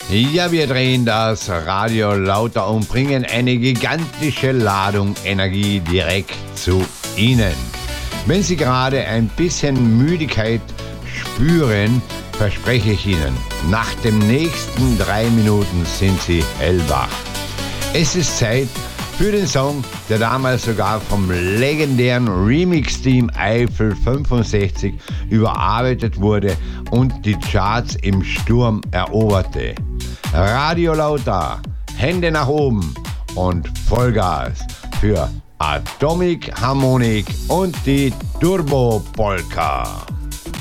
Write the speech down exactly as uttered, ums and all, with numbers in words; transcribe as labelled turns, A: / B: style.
A: Ja, wir drehen das Radio lauter und bringen eine gigantische Ladung Energie direkt zu Ihnen. Wenn Sie gerade ein bisschen Müdigkeit spüren, verspreche ich Ihnen, nach den nächsten drei Minuten sind Sie hellwach. Es ist Zeit für den Song, der damals sogar vom legendären Remix-Team Eiffel fünfundsechzig überarbeitet wurde und die Charts im Sturm eroberte. Radio Lauter, Hände nach oben und Vollgas für Atomic Harmonic und die Turbo Polka.